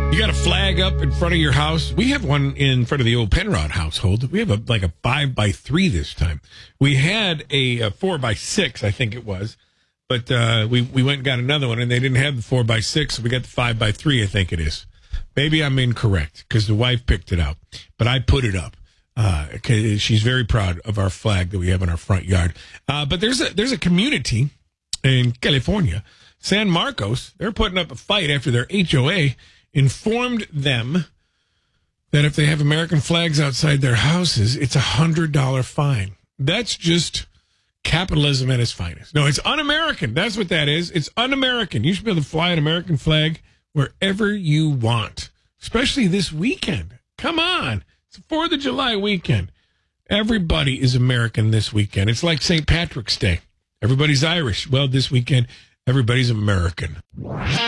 You got a flag up in front of your house? We have one in front of the old Penrod household. We have a 5x3 this time. We had a 4x6, I think it was, but we went and got another one, and they didn't have the 4x6, so we got the 5x3, I think it is. Maybe I'm incorrect because the wife picked it out, but I put it up. She's very proud of our flag that we have in our front yard. But there's a community in California, San Marcos. They're putting up a fight after their HOA informed them that if they have American flags outside their houses, it's $100 fine. That's just capitalism at its finest. No, it's un-American. That's what that is. It's un-American. You should be able to fly an American flag wherever you want, especially this weekend. Come on. It's the 4th of July weekend. Everybody is American this weekend. It's like St. Patrick's Day. Everybody's Irish. Well, this weekend, everybody's American.